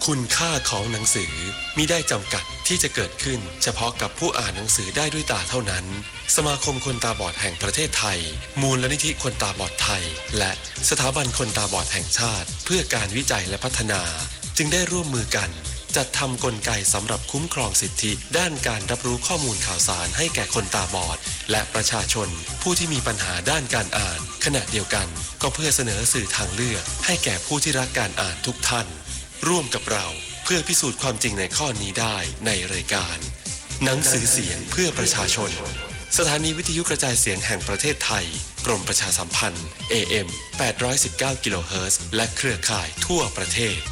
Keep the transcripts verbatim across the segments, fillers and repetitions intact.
คุณค่าของหนังสือมิได้จำกัดที่จะเกิดขึ้นเฉพาะกับผู้อ่านหนังสือได้ด้วยตาเท่านั้นสมาคมคนตาบอดแห่งประเทศไทยมูลนิธิคนตาบอดไทยและสถาบันคนตาบอดแห่งชาติเพื่อการวิจัยและพัฒนาจึงได้ร่วมมือกันจัดทำกลไกสำหรับคุ้มครองสิทธิด้านการรับรู้ข้อมูลข่าวสารให้แก่คนตาบอดและประชาชนผู้ที่มีปัญหาด้านการอ่านขณะเดียวกันก็เพื่อเสนอสื่อทางเลือกให้แก่ผู้ที่รักการอ่านทุกท่านร่วมกับเราเพื่อพิสูจน์ความจริงในข้อนี้ได้ในรายการหนังสือเสียงเพื่อประชาชนสถานีวิทยุกระจายเสียงแห่งประเทศไทยกรมประชาสัมพันธ์ เอ เอ็ม แปดร้อยสิบเก้า กิโลเฮิรตซ์และเครือข่ายทั่วประเทศ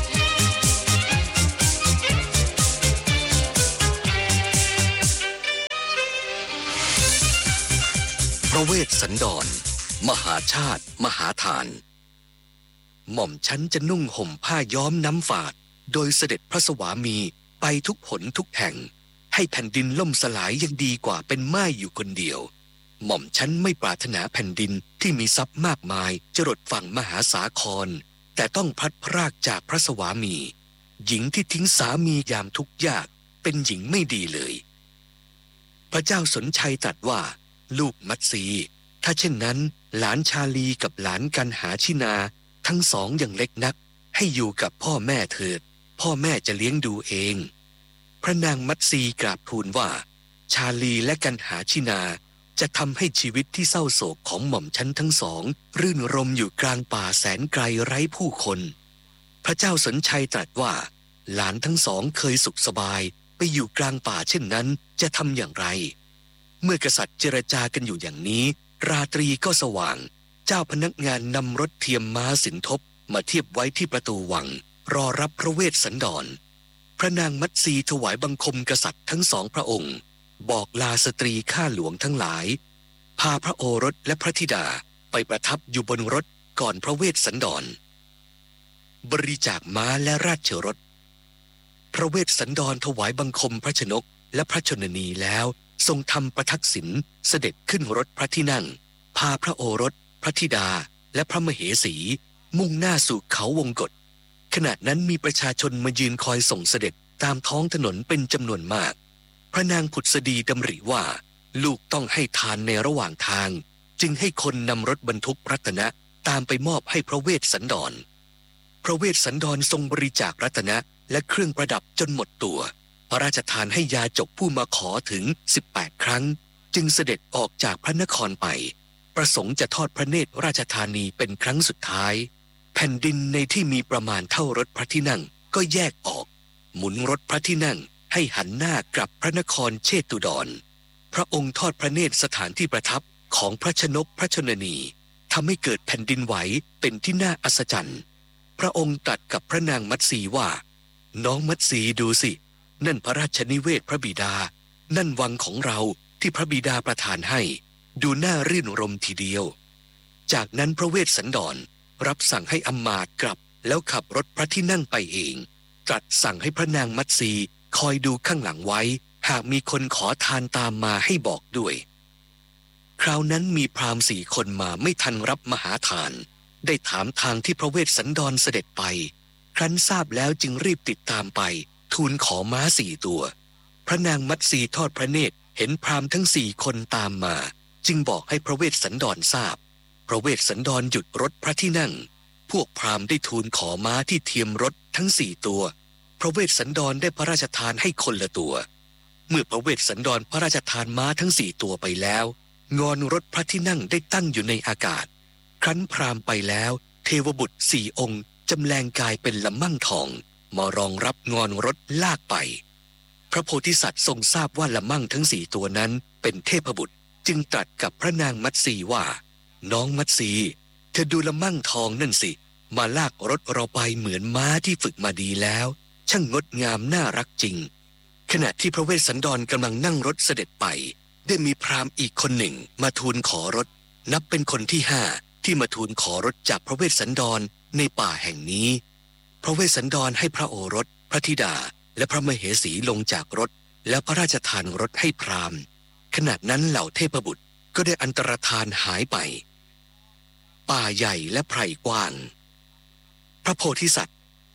พระเวสสันดรมหาชาติมหาทานหม่อมฉันจะนุ่งห่มผ้าย้อมน้ำฝาดโดยเสด็จพระสวามีไปทุกหนทุกแห่งให้แผ่นดินล่มสลายยังดีกว่าเป็นม่ายอยู่คนเดียวหม่อมฉันไม่ปรารถนาแผ่นดินที่มีทรัพย์มากมายจรดฝั่งมหาสาครแต่ต้องพลัดพรากจากพระสวามีหญิงที่ทิ้งสามียามทุกข์ยากเป็นหญิงไม่ดีเลยพระเจ้าสนชัยตรัสว่าลูกมัตสีถ้าเช่นนั้นหลานชาลีกับหลานกันหาชินาทั้งสองยังเล็กนักให้อยู่กับพ่อแม่เถิดพ่อแม่จะเลี้ยงดูเองพระนางมัตสีกราบทูลว่าชาลีและกันหาชินาจะทำให้ชีวิตที่เศร้าโศกของหม่อมฉันทั้งสองรื่นรมอยู่กลางป่าแสนไกลไร้ผู้คนพระเจ้าสนชัยตรัสว่าหลานทั้งสองเคยสุขสบายไปอยู่กลางป่าเช่นนั้นจะทำอย่างไรเมื่อกษัตริย์เจรจากันอยู่อย่างนี้ราตรีก็สว่างเจ้าพนักงานนำรถเทียมม้าสินทบมาเทียบไว้ที่ประตูวังรอรับพระเวสสันดรพระนางมัตสีถวายบังคมกษัตริย์ทั้งสองพระองค์บอกลาสตรีข้าหลวงทั้งหลายพาพระโอรสและพระธิดาไปประทับอยู่บนรถก่อนพระเวสสันดรบริจาคม้าและราชรถพระเวสสันดรถวายบังคมพระชนกและพระชนนีแล้วทรงทำประทักษิณเสด็จขึ้นรถพระที่นั่งพาพระโอรสพระธิดาและพระมเหสีมุ่งหน้าสู่เขาวงกฏขณะนั้นมีประชาชนมายืนคอยส่งเสด็จตามท้องถนนเป็นจำนวนมากพระนางผุดสดีดำริว่าลูกต้องให้ทานในระหว่างทางจึงให้คนนำรถบรรทุกรัตนะตามไปมอบให้พระเวสสันดรพระเวสสันดรทรงบริจาครัตนะและเครื่องประดับจนหมดตัวพระราชทานให้ยาจกผู้มาขอถึงสิบแปดครั้งจึงเสด็จออกจากพระนครไปประสงค์จะทอดพระเนตรราชธานีเป็นครั้งสุดท้ายแผ่นดินในที่มีประมาณเท่ารถพระที่นั่งก็แยกออกหมุนรถพระที่นั่งให้หันหน้ากลับพระนครเชตุดรพระองค์ทอดพระเนตรสถานที่ประทับของพระชนกพระชนนีทำให้เกิดแผ่นดินไหวเป็นที่น่าอัศจรรย์พระองค์ตรัสกับพระนางมัตสีว่าน้องมัตสีดูสินั่นพระราชนิเวศพระบิดานั่นวังของเราที่พระบิดาประทานให้ดูน่ารื่นรมทีเดียวจากนั้นพระเวสสันดรรับสั่งให้อำมาตย์กลับแล้วขับรถพระที่นั่งไปเองตรัสสั่งให้พระนางมัตสีคอยดูข้างหลังไว้หากมีคนขอทานตามมาให้บอกด้วยคราวนั้นมีพราหมณ์สี่คนมาไม่ทันรับมหาทานได้ถามทางที่พระเวสสันดรเสด็จไปครั้นทราบแล้วจึงรีบติดตามไปทูลขอม้าสี่ตัวพระนางมัตสีทอดพระเนตรเห็นพราหมณ์ทั้งสี่คนตามมาจึงบอกให้พระเวสสันดรทราบพระเวสสันดรหยุดรถพระที่นั่งพวกพราหมณ์ได้ทูลขอม้าที่เทียมรถทั้งสี่ตัวพระเวสสันดรได้พระราชทานให้คนละตัวเมื่อพระเวสสันดรพระราชทานม้าทั้งสี่ตัวไปแล้วงอนรถพระที่นั่งได้ตั้งอยู่ในอากาศครั้นพราหมณ์ไปแล้วเทวบุตรสี่องค์จำแรงกายเป็นละมั่งทองมารองรับงอนรถลากไปพระโพธิสัตว์ทรงทราบว่าละมั่งทั้งสี่ตัวนั้นเป็นเทพบุตรจึงตรัสกับพระนางมัตสีว่าน้องมัตสีเธอดูละมั่งทองนั่นสิมาลากรถเราไปเหมือนม้าที่ฝึกมาดีแล้วช่างงดงามน่ารักจริงขณะที่พระเวสสันดรกำลังนั่งรถเสด็จไปได้มีพราหมณ์อีกคนหนึ่งมาทูลขอรถนับเป็นคนที่ห้าที่มาทูลขอรถจากพระเวสสันดรในป่าแห่งนี้พระเวสสันดรให้พระโอรสพระธิดาและพระมเหสีลงจากรถแล้วพระราชทานรถให้พราหมณ์ขณะนั้นเหล่าเทพบุตรก็ได้อันตรธานหายไปป่าใหญ่และไพรกว้างพระโพธิสัตว์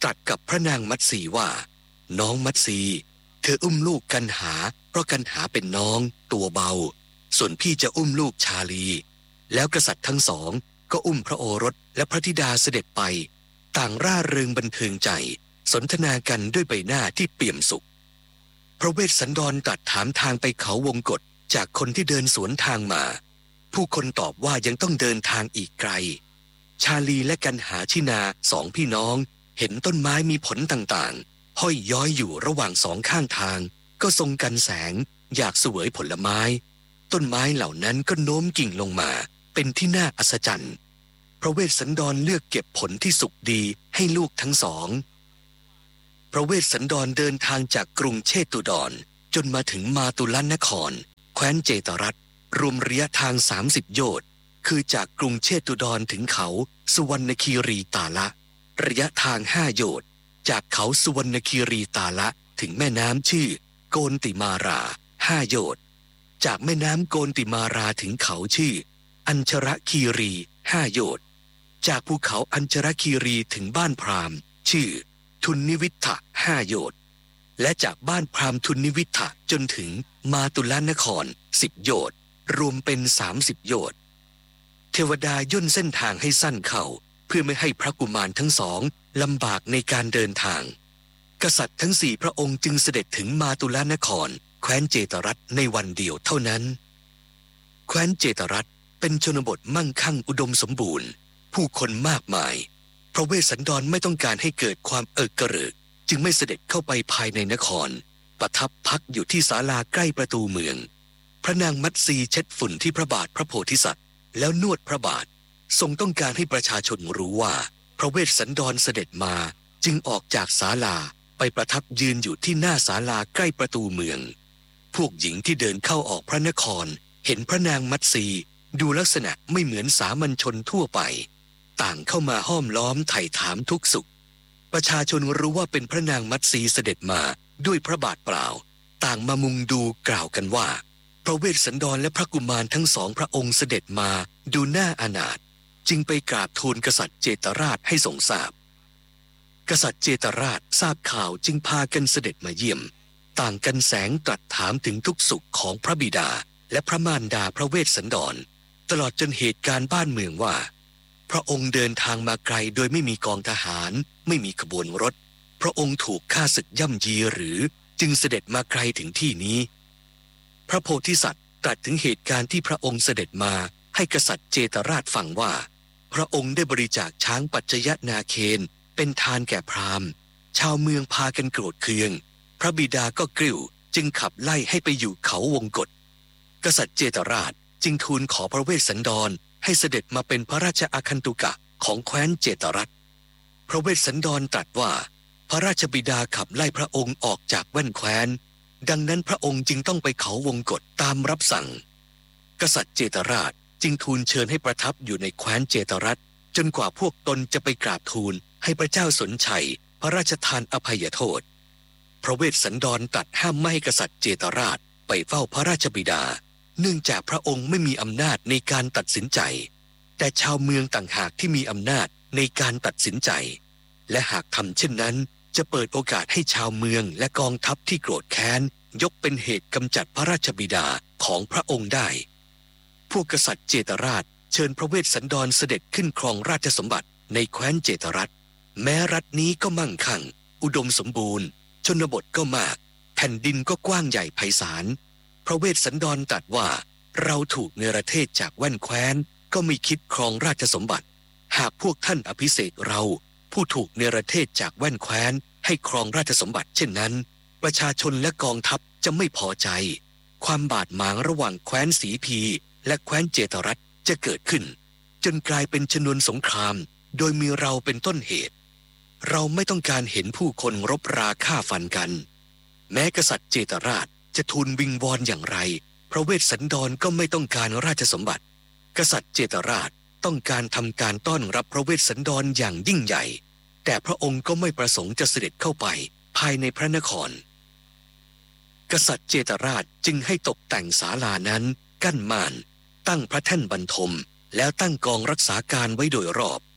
ตรัสกับพระนางมัตสีว่าน้องมัตสีเธออุ้มลูกกันหาเพราะกันหาเป็นน้องตัวเบาส่วนพี่จะอุ้มลูกชาลีแล้วกษัตริย์ทั้งสองก็อุ้มพระโอรสและพระธิดาเสด็จไปต่างร่าเริงบันเทิงใจสนทนากันด้วยใบหน้าที่เปี่ยมสุขพระเวสสันดรตรัสถามทางไปเขาวงกฏจากคนที่เดินสวนทางมาผู้คนตอบว่ายังต้องเดินทางอีกไกลชาลีและกันหาชินาสองพี่น้องเห็นต้นไม้มีผลต่างๆห้อยย้อยอยู่ระหว่างสองข้างทางก็ทรงกันแสงอยากเสวยผลไม้ต้นไม้เหล่านั้นก็โน้มกิ่งลงมาเป็นที่น่าอัศจรรย์พระเวสสันดรเลือกเก็บผลที่สุกดีให้ลูกทั้งสองพระเวสสันดรเดินทางจากกรุงเชตุดรจนมาถึงมาตุลนครแคว้นเจตรัสรวมระยะทางสามสิบโยชน์คือจากกรุงเชตุดรถึงเขาสุวรรณคีรีตาละระยะทางห้าโยชน์จากเขาสุวรรณคีรีตาละถึงแม่น้ำชื่อโกนติมาราห้าโยชน์จากแม่น้ำโกนติมาราถึงเขาชื่ออัญชรคีรีห้าโยชน์จากภูเขาอัญชรคีรีถึงบ้านพราหมณ์ชื่อทุนนิวิทะห้าโยชน์และจากบ้านพราหมณ์ทุนนิวิทะจนถึงมาตุลนครสิบโยชน์รวมเป็นสามสิบโยชน์เทวดาย่นเส้นทางให้สั้นเข้าเพื่อไม่ให้พระกุมารทั้งสองลำบากในการเดินทางกษัตริย์ทั้งสี่พระองค์จึงเสด็จถึงมาตุลนครแคว้นเจตรัสในวันเดียวเท่านั้นแคว้นเจตรัสเป็นชนบทมั่งคั่งอุดมสมบูรณ์ผู้คนมากมายพระเวสสันดรไม่ต้องการให้เกิดความเอิกกระเริกจึงไม่เสด็จเข้าไปภายในนครประทับพักอยู่ที่ศาลาใกล้ประตูเมืองพระนางมัตสีเช็ดฝุ่นที่พระบาทพระโพธิสัตว์แล้วนวดพระบาททรงต้องการให้ประชาชนรู้ว่าพระเวสสันดรเสด็จมาจึงออกจากศาลาไปประทับยืนอยู่ที่หน้าศาลาใกล้ประตูเมืองพวกหญิงที่เดินเข้าออกพระนครเห็นพระนางมัตสีดูลักษณะไม่เหมือนสามัญชนทั่วไปต่างเข้ามาห้อมล้อมไถ่ถามทุกสุขประชาชนรู้ว่าเป็นพระนางมัตสีเสด็จมาด้วยพระบาทเปล่าต่างมามุงดูกล่าวกันว่าพระเวสสันดรและพระกุมารทั้งสองพระองค์เสด็จมาดูน่าอนาถจึงไปกราบทูลกษัตริย์เจตราชให้ทรงทราบกษัตริย์เจตราชทราบข่าวจึงพากันเสด็จมาเยี่ยมต่างกันแสงตรัสถามถึงทุกสุขของพระบิดาและพระมารดาพระเวสสันดรตลอดจนเหตุการณ์บ้านเมืองว่าพระองค์เดินทางมาไกลโดยไม่มีกองทหารไม่มีขบวนรถพระองค์ถูกฆ่าศึกย่ำยีหรือจึงเสด็จมาไกลถึงที่นี้พระโพธิสัตว์ตรัสถึงเหตุการณ์ที่พระองค์เสด็จมาให้กษัตริย์เจตราชฟังว่าพระองค์ได้บริจาคช้างปัจจยนาเคนเป็นทานแก่พราหมณ์ชาวเมืองพากันโกรธเคืองพระบิดาก็กริ้วจึงขับไล่ให้ไปอยู่เขาวงกฏกษัตริย์เจตราชจึงทูลขอพระเวสสันดรให้เสด็จมาเป็นพระราชอาคันตุกะของแคว้นเจตรัสพระเวสสันดรตรัสว่าพระราชบิดาขับไล่พระองค์ออกจากแว่นแคว้นดังนั้นพระองค์จึงต้องไปเขาวงกฏตามรับสั่งกษัตริย์เจตราชจึงทูลเชิญให้ประทับอยู่ในแคว้นเจตรัสจนกว่าพวกตนจะไปกราบทูลให้พระเจ้าสนชัยพระราชทานอภัยโทษพระเวสสันดรตรัสห้ามไม่ให้กษัตริย์เจตราชไปเฝ้าพระราชบิดาเนื่องจากพระองค์ไม่มีอำนาจในการตัดสินใจแต่ชาวเมืองต่างหากที่มีอำนาจในการตัดสินใจและหากทำเช่นนั้นจะเปิดโอกาสให้ชาวเมืองและกองทัพที่โกรธแค้นยกเป็นเหตุกำจัดพระราชบิดาของพระองค์ได้พวกกษัตริย์เจตราชเชิญพระเวสสันดรเสด็จขึ้นครองราชสมบัติในแคว้นเจตรัสแม้รัฐนี้ก็มั่งคั่งอุดมสมบูรณ์ชนบทก็มากแผ่นดินก็กว้างใหญ่ไพศาลพระเวสสันดรตรัสว่าเราถูกเนรเทศจากแว่นแคว้นก็ไม่คิดครองราชสมบัติหากพวกท่านอภิเษกเราผู้ถูกเนรเทศจากแว่นแคว้นให้ครองราชสมบัติเช่นนั้นประชาชนและกองทัพจะไม่พอใจความบาดหมางระหว่างแคว้นสีพีและแคว้นเจตรัสจะเกิดขึ้นจนกลายเป็นชนวนสงครามโดยมีเราเป็นต้นเหตุเราไม่ต้องการเห็นผู้คนรบราฆ่าฟันกันแม้กษัตริย์เจตราชจะทูลวิงวอนอย่างไรพระเวสสันดรก็ไม่ต้องการราชสมบัติกษัตริย์เจตราชต้องการทำการต้อนรับพระเวสสันดรอย่างยิ่งใหญ่แต่พระองค์ก็ไม่ประสงค์จะเสด็จเข้าไปภายในพระนครกษัตริย์เจตราชจึงให้ตกแต่งศาลานั้นกั้นม่านตั้งพระแท่นบรรทมแล้วตั้งกองรักษาการไว้โดยรอบ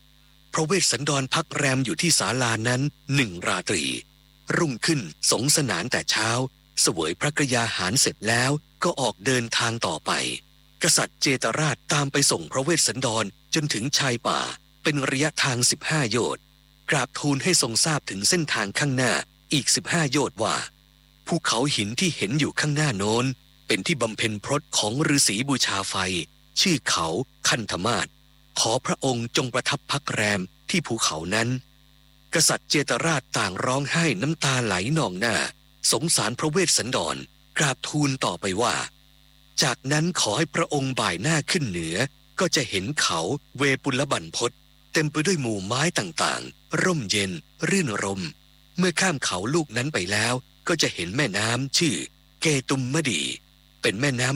พระเวสสันดรพักแรมอยู่ที่ศาลานั้นหนึ่งราตรีรุ่งขึ้นสงสนานแต่เช้าเสวยพระกยาหารเสร็จแล้วก็ออกเดินทางต่อไปกษัตริย์เจตราชตามไปส่งพระเวสสันดรจนถึงชายป่าเป็นระยะทางสิบห้าโยชน์กราบทูลให้ทรงทราบถึงเส้นทางข้างหน้าอีกสิบห้าโยชน์ว่าภูเขาหินที่เห็นอยู่ข้างหน้าโน้นเป็นที่บำเพ็ญพรตของฤาษีบูชาไฟชื่อเขาคันธมาศขอพระองค์จงประทับพักแรมที่ภูเขานั้นกษัตริย์เจตราชต่างร้องไห้น้ำตาไหลนองหน้าสงสารพระเวสสันดรกราบทูลต่อไปว่าจากนั้นขอให้พระองค์บ่ายหน้าขึ้นเหนือก็จะเห็นเขาเวปุลบันพศเต็มไปด้วยหมู่ไม้ต่างๆร่มเย็นรื่นรมเมื่อข้ามเขาลูกนั้นไปแล้วก็จะเห็นแม่น้ำชื่อเกตุมมดีเป็นแม่น้ำ